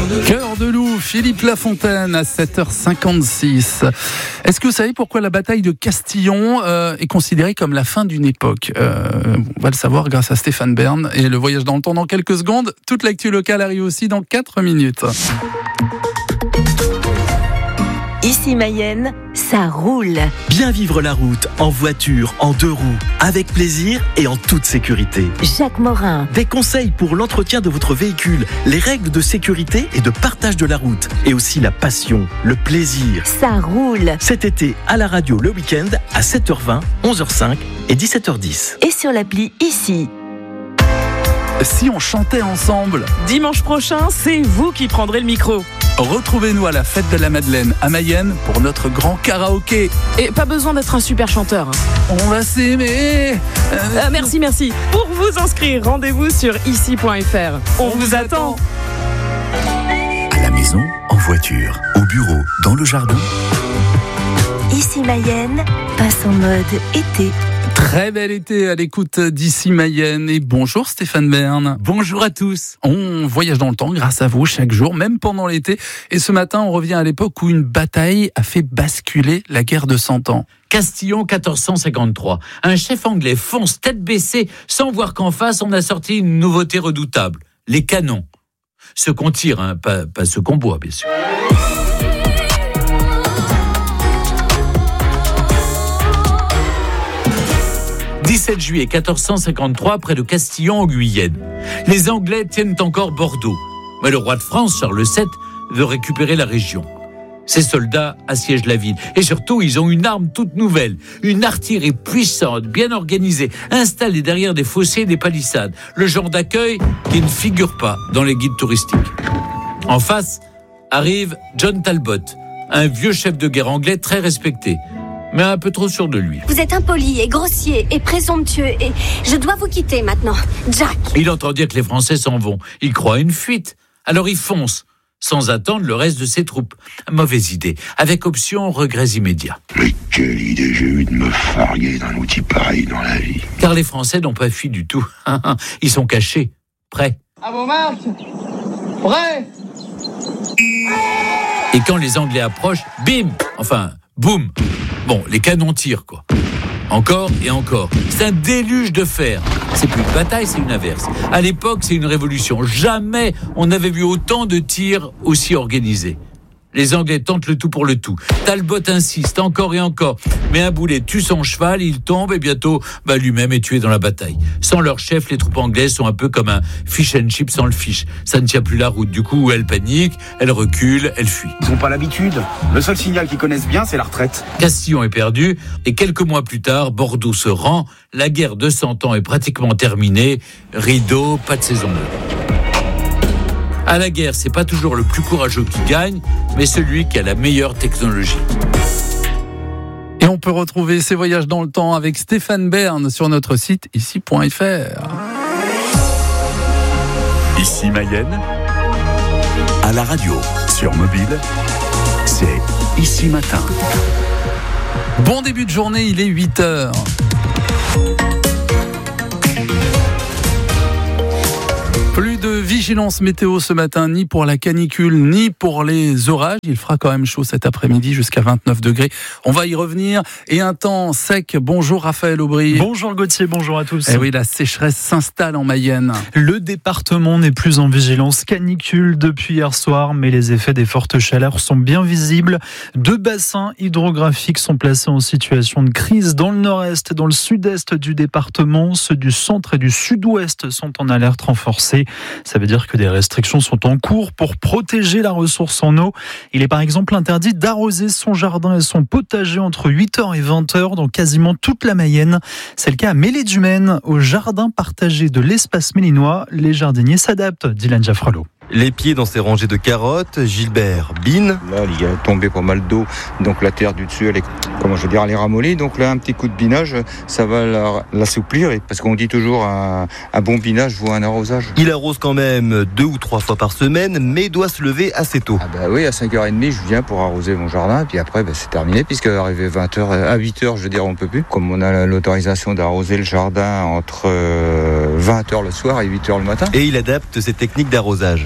Cœur de loup, Philippe Lafontaine à 7h56. Est-ce que vous savez pourquoi la bataille de Castillon est considérée comme la fin d'une époque ? On va le savoir grâce à Stéphane Bern et le voyage dans le temps dans quelques secondes. Toute l'actu locale arrive aussi dans 4 minutes. Ici Mayenne, ça roule. Bien vivre la route, en voiture, en 2 roues, avec plaisir et en toute sécurité. Jacques Morin. Des conseils pour l'entretien de votre véhicule, les règles de sécurité et de partage de la route. Et aussi la passion, le plaisir. Ça roule. Cet été, à la radio le week-end, à 7h20, 11h05 et 17h10. Et sur l'appli Ici. Si on chantait ensemble. Dimanche prochain, c'est vous qui prendrez le micro. Retrouvez-nous à la fête de la Madeleine à Mayenne pour notre grand karaoké. Et pas besoin d'être un super chanteur. On va s'aimer. Merci. Pour vous inscrire, rendez-vous sur ici.fr. On vous attend. À la maison, en voiture, au bureau, dans le jardin. Ici Mayenne passe en mode été. Très bel été à l'écoute d'Ici Mayenne et bonjour Stéphane Bern. Bonjour à tous. On voyage dans le temps grâce à vous chaque jour, même pendant l'été. Et ce matin, on revient à l'époque où une bataille a fait basculer la guerre de 100 ans. Castillon 1453. Un chef anglais fonce tête baissée sans voir qu'en face on a sorti une nouveauté redoutable, les canons. Ce qu'on tire, pas ce qu'on boit bien sûr. 17 juillet 1453, près de Castillon en Guyenne. Les Anglais tiennent encore Bordeaux. Mais le roi de France, Charles VII, veut récupérer la région. Ses soldats assiègent la ville. Et surtout, ils ont une arme toute nouvelle. Une artillerie puissante, bien organisée, installée derrière des fossés et des palissades. Le genre d'accueil qui ne figure pas dans les guides touristiques. En face, arrive John Talbot, un vieux chef de guerre anglais très respecté, mais un peu trop sûr de lui. Vous êtes impoli et grossier et présomptueux et je dois vous quitter maintenant, Jack. Il entend dire que les Français s'en vont. Il croit à une fuite. Alors il fonce, sans attendre le reste de ses troupes. Mauvaise idée, avec option regrets immédiats. Mais quelle idée j'ai eu de me farguer d'un outil pareil dans la vie. Car les Français n'ont pas fui du tout. Ils sont cachés, prêts. À vos marques, prêts. Et quand les Anglais approchent, bim, boum. Bon, les canons tirent, quoi. Encore et encore. C'est un déluge de fer. C'est plus une bataille, c'est une averse. À l'époque, c'est une révolution. Jamais on n'avait vu autant de tirs aussi organisés. Les Anglais tentent le tout pour le tout. Talbot insiste encore et encore. Mais un boulet tue son cheval, il tombe et bientôt, lui-même est tué dans la bataille. Sans leur chef, les troupes anglaises sont un peu comme un fish and chip sans le fish. Ça ne tient plus la route. Du coup, elles paniquent, elles reculent, elles fuient. Ils n'ont pas l'habitude. Le seul signal qu'ils connaissent bien, c'est la retraite. Castillon est perdu et quelques mois plus tard, Bordeaux se rend. La guerre de 100 ans est pratiquement terminée. Rideau, pas de saison bleue. À la guerre, c'est pas toujours le plus courageux qui gagne, mais celui qui a la meilleure technologie. Et on peut retrouver ces voyages dans le temps avec Stéphane Bern sur notre site ici.fr. Ici Mayenne, à la radio, sur mobile, c'est Ici Matin. Bon début de journée, il est 8h. Plus de vigilance météo ce matin, ni pour la canicule, ni pour les orages. Il fera quand même chaud cet après-midi, jusqu'à 29 degrés. On va y revenir. Et un temps sec. Bonjour Raphaël Aubry. Bonjour Gauthier, bonjour à tous. Eh oui, la sécheresse s'installe en Mayenne. Le département n'est plus en vigilance canicule depuis hier soir, mais les effets des fortes chaleurs sont bien visibles. 2 bassins hydrographiques sont placés en situation de crise dans le nord-est et dans le sud-est du département. Ceux du centre et du sud-ouest sont en alerte renforcée. Ça veut dire que des restrictions sont en cours pour protéger la ressource en eau. Il est par exemple interdit d'arroser son jardin et son potager entre 8h et 20h dans quasiment toute la Mayenne. C'est le cas à Mêlée-du-Maine, au jardin partagé de l'espace mélinois. Les jardiniers s'adaptent, Dylan Jaffrelot. Les pieds dans ces rangées de carottes, Gilbert bine. Là, il y a tombé pas mal d'eau, donc la terre du dessus, elle est ramollie. Donc là, un petit coup de binage, ça va l'assouplir. Parce qu'on dit toujours un bon binage vaut un arrosage. Il arrose quand même 2 ou 3 fois par semaine, mais doit se lever assez tôt. Oui, à 5h30, je viens pour arroser mon jardin. Et puis après, c'est terminé, puisque arrivé 20h, à 8h, je veux dire, on peut plus. Comme on a l'autorisation d'arroser le jardin entre 20h le soir et 8h le matin. Et il adapte ses techniques d'arrosage.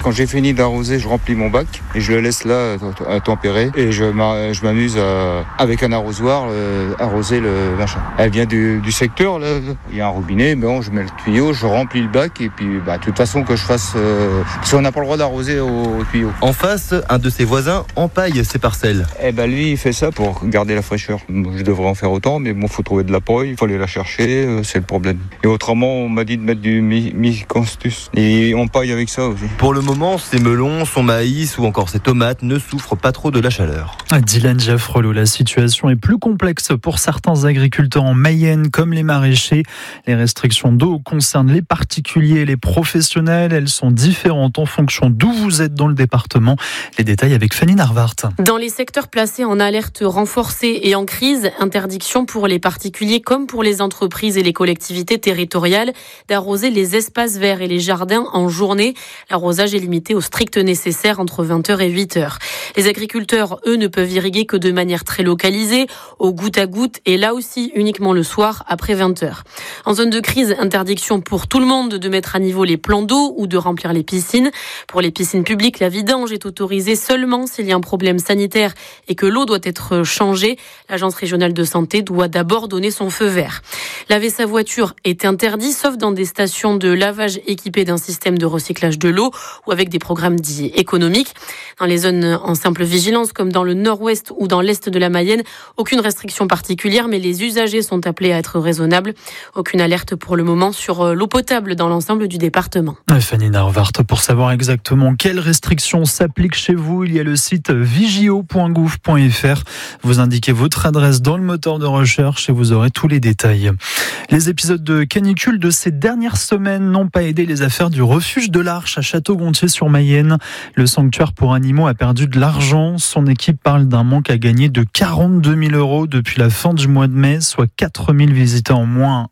Quand j'ai fini d'arroser, je remplis mon bac et je le laisse là à tempérer et je m'amuse avec un arrosoir arroser le machin. Elle vient du secteur, là. Il y a un robinet, bon, je mets le tuyau, je remplis le bac et puis de toute façon que je fasse... parce qu'on n'a pas le droit d'arroser au tuyau. En face, un de ses voisins empaille ses parcelles. Lui, il fait ça pour garder la fraîcheur. Je devrais en faire autant, mais bon, faut trouver de la paille, il faut aller la chercher, c'est le problème. Et autrement, on m'a dit de mettre du Mycontus. Et on paille avec ça aussi. Pour le moment, ses melons, son maïs ou encore ses tomates ne souffrent pas trop de la chaleur. Dylan Jaffrelot, la situation est plus complexe pour certains agriculteurs en Mayenne, comme les maraîchers. Les restrictions d'eau concernent les particuliers et les professionnels. Elles sont différentes en fonction d'où vous êtes dans le département. Les détails avec Fanny Narvart. Dans les secteurs placés en alerte renforcée et en crise, interdiction pour les particuliers comme pour les entreprises et les collectivités territoriales d'arroser les espaces verts et les jardins en journée. L'arrosage est limité au strict nécessaire entre 20h et 8h. Les agriculteurs, eux, ne peuvent irriguer que de manière très localisée, au goutte à goutte et là aussi uniquement le soir après 20h. En zone de crise, interdiction pour tout le monde de mettre à niveau les plans d'eau ou de remplir les piscines. Pour les piscines publiques, la vidange est autorisée seulement s'il y a un problème sanitaire et que l'eau doit être changée. L'agence régionale de santé doit d'abord donner son feu vert. Laver sa voiture est interdit, sauf dans des stations de lavage équipées d'un système de recyclage de l'eau ou avec des programmes dits économiques. Dans les zones en simple vigilance, comme dans le nord-ouest ou dans l'est de la Mayenne, aucune restriction particulière, mais les usagers sont appelés à être raisonnables. Aucune alerte pour le moment sur l'eau potable dans l'ensemble du département. Fanny Narvart, pour savoir exactement quelles restrictions s'appliquent chez vous, il y a le site vigio.gouv.fr. Vous indiquez votre adresse dans le moteur de recherche et vous aurez tous les détails. Les épisodes de canicule de ces dernières semaines n'ont pas aidé les affaires du refuge de l'Arche à Château-Gontier-sur-Mayenne. Le sanctuaire pour animaux a perdu de l'argent. Son équipe parle d'un manque à gagner de 42 000 € depuis la fin du mois de mai, soit 4 000 visiteurs en moins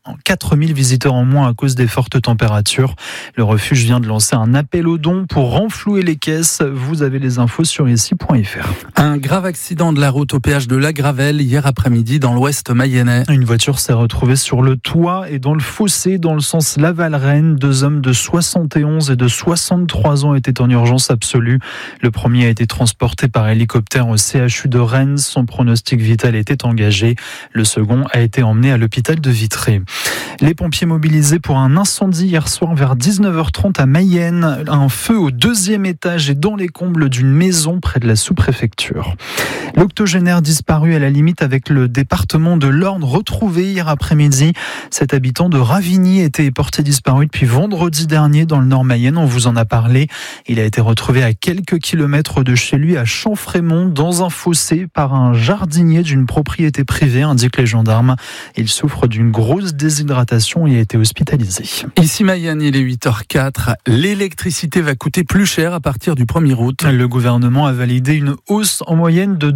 à cause des fortes températures. Le refuge vient de lancer un appel aux dons pour renflouer les caisses. Vous avez les infos sur ici.fr. Un grave accident de la route au péage de La Gravelle hier après-midi dans l'ouest mayennais. Une voiture s'est retrouvée sur le toit et dans le fossé dans le sens Laval-Rennes. 2 hommes de 71 et de 63 ans étaient en urgence absolue. Le premier a été transporté par hélicoptère au CHU de Rennes. Son pronostic vital était engagé. Le second a été emmené à l'hôpital de Vitré. Les pompiers mobilisés pour un incendie hier soir vers 19h30 à Mayenne. Un feu au 2e étage et dans les combles d'une maison près de la sous-préfecture. L'octogénaire disparu à la limite avec le département de l'Orne retrouvé hier après-midi. Cet habitant de Ravigny était porté disparu depuis vendredi dernier dans le Nord Mayenne. On vous en a parlé. Il a été retrouvé à quelques kilomètres de chez lui à Champfrémont dans un fossé par un jardinier d'une propriété privée, indiquent les gendarmes. Il souffre d'une grosse déshydratation et a été hospitalisé. Ici Mayenne, il est 8h04. L'électricité va coûter plus cher à partir du 1er août. Le gouvernement a validé une hausse en moyenne de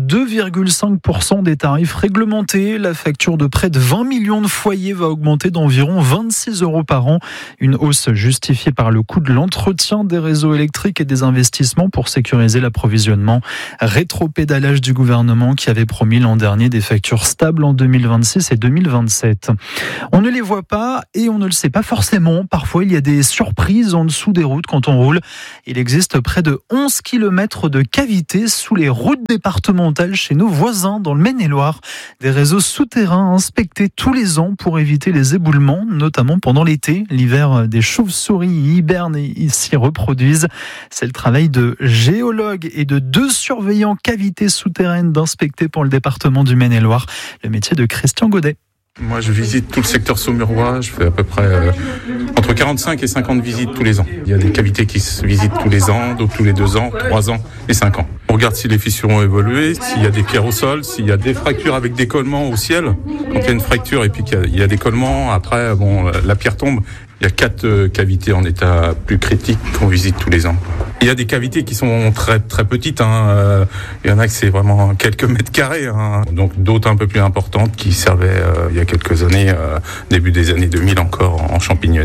2,5% des tarifs réglementés. La facture de près de 20 millions de foyers va augmenter d'environ 26 € par an. Une hausse justifiée par le coût de l'entretien des réseaux électriques et des investissements pour sécuriser l'approvisionnement. Rétropédalage du gouvernement qui avait promis l'an dernier des factures stables en 2026 et 2027. On ne les voit pas et on ne le sait pas forcément. Parfois, il y a des surprises en dessous des routes quand on roule. Il existe près de 11 km de cavités sous les routes départementales chez nos voisins dans le Maine-et-Loire. Des réseaux souterrains inspectés tous les ans pour éviter les éboulements, notamment pendant l'été. L'hiver, des chauves-souris y hibernent et s'y reproduisent. C'est le travail de géologues et de 2 surveillants cavités souterraines d'inspecter pour le département du Maine-et-Loire. Le métier de Christian Godet. Moi, je visite tout le secteur saumurois. Je fais à peu près entre 45 et 50 visites tous les ans. Il y a des cavités qui se visitent tous les ans, d'autres tous les 2 ans, 3 ans et 5 ans. On regarde si les fissures ont évolué, s'il y a des pierres au sol, s'il y a des fractures avec des collements au ciel. Quand il y a une fracture et puis qu'il y a des collements, après, la pierre tombe. Il y a 4 cavités en état plus critique qu'on visite tous les ans. Il y a des cavités qui sont très très petites. Il y en a que c'est vraiment quelques mètres carrés. Donc d'autres un peu plus importantes qui servaient il y a quelques années, début des années 2000 encore, en champignonnière.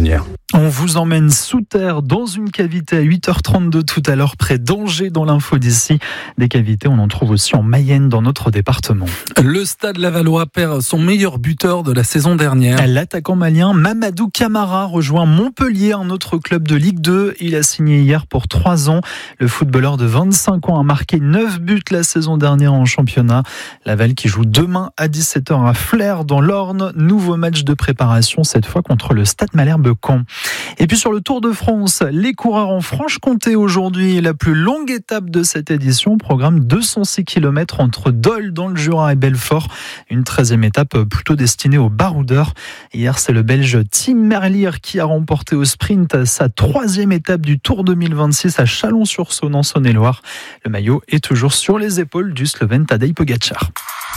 On vous emmène sous terre dans une cavité à 8h32 tout à l'heure près d'Angers dans l'info d'ici. Des cavités, on en trouve aussi en Mayenne dans notre département. Le Stade Lavallois perd son meilleur buteur de la saison dernière. L'attaquant malien Mamadou Camara rejoint Montpellier, un autre club de Ligue 2. Il a signé hier pour 3 ans. Le footballeur de 25 ans a marqué 9 buts la saison dernière en championnat. Laval qui joue demain à 17h à Flers dans l'Orne. Nouveau match de préparation, cette fois contre le Stade Malherbe-Caen. Et puis sur le Tour de France, les coureurs en Franche-Comté aujourd'hui, la plus longue étape de cette édition, programme 206 km entre Dole dans le Jura et Belfort, une 13e étape plutôt destinée aux baroudeurs. Hier, c'est le Belge Tim Merlier qui a remporté au sprint sa 3e étape du Tour 2026 à Chalon-sur-Saône en Saône-et-Loire. Le maillot est toujours sur les épaules du Slovène Tadej Pogačar.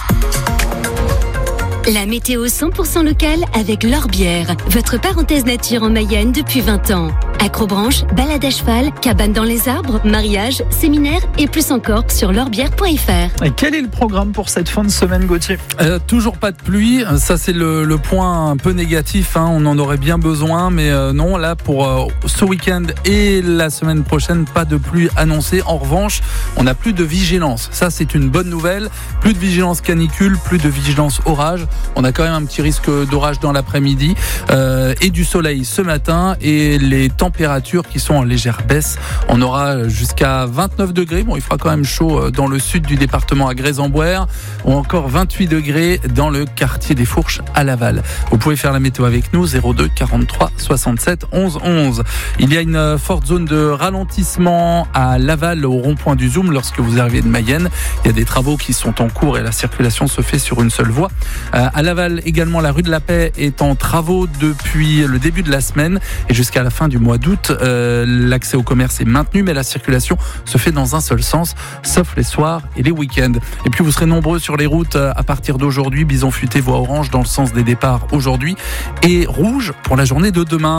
La météo 100% locale avec L'Orbière, votre parenthèse nature en Mayenne depuis 20 ans. Acrobranche, balade à cheval, cabane dans les arbres, mariage, séminaire et plus encore sur l'orbière.fr. Et quel est le programme pour cette fin de semaine, Gauthier ? Toujours pas de pluie, ça c'est le point un peu négatif, on en aurait bien besoin, mais non, là pour ce week-end et la semaine prochaine, pas de pluie annoncée. En revanche, on n'a plus de vigilance, ça c'est une bonne nouvelle, plus de vigilance canicule, plus de vigilance orage. On a quand même un petit risque d'orage dans l'après-midi et du soleil ce matin et les températures qui sont en légère baisse. On aura jusqu'à 29 degrés. Bon, il fera quand même chaud dans le sud du département à Grès-en-Boers ou encore 28 degrés dans le quartier des Fourches à Laval. Vous pouvez faire la météo avec nous 02 43 67 11 11. Il y a une forte zone de ralentissement à Laval au rond-point du Zoom lorsque vous arrivez de Mayenne. Il y a des travaux qui sont en cours et la circulation se fait sur une seule voie. À Laval également, la rue de la Paix est en travaux depuis le début de la semaine et jusqu'à la fin du mois d'août. L'accès au commerce est maintenu, mais la circulation se fait dans un seul sens, sauf les soirs et les week-ends. Et puis vous serez nombreux sur les routes à partir d'aujourd'hui. Bison futé voie orange dans le sens des départs aujourd'hui et rouge pour la journée de demain.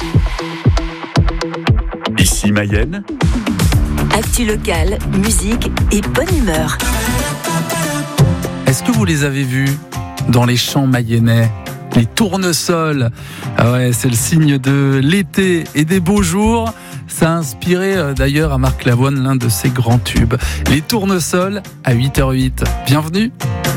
Ici Mayenne. Actu locale, musique et bonne humeur. Est-ce que vous les avez vus dans les champs mayennais? Les tournesols, c'est le signe de l'été et des beaux jours. Ça a inspiré d'ailleurs à Marc Lavoine l'un de ses grands tubes. Les tournesols à 8h08. Bienvenue.